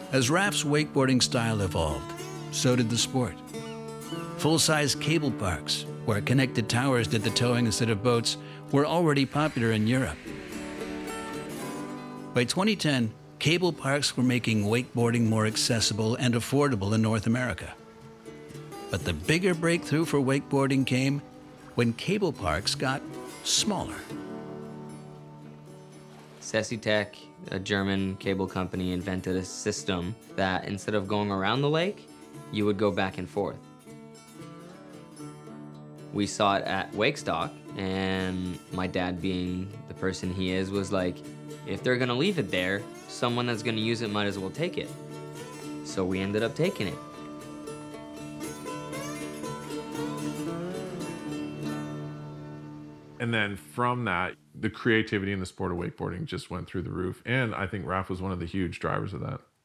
As Raph's wakeboarding style evolved, so did the sport. Full-size cable parks, where connected towers did the towing instead of boats, were already popular in Europe. By 2010, cable parks were making wakeboarding more accessible and affordable in North America. But the bigger breakthrough for wakeboarding came when cable parks got smaller. Sesitech, a German cable company, invented a system that instead of going around the lake, you would go back and forth. We saw it at Wakestock, and my dad, being the person he is, was like, if they're gonna leave it there, someone that's gonna use it might as well take it. So we ended up taking it. And then from that, the creativity in the sport of wakeboarding just went through the roof. And I think Raph was one of the huge drivers of that.